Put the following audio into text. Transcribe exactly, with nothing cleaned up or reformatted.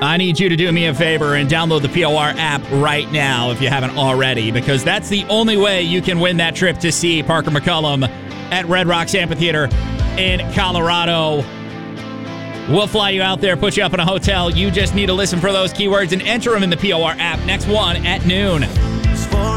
I need you to do me a favor and download the P O R app right now if you haven't already, because that's the only way you can win that trip to see Parker McCollum at Red Rocks Amphitheater in Colorado. We'll fly you out there, put you up in a hotel. You just need to listen for those keywords and enter them in the P O R app. Next one at noon.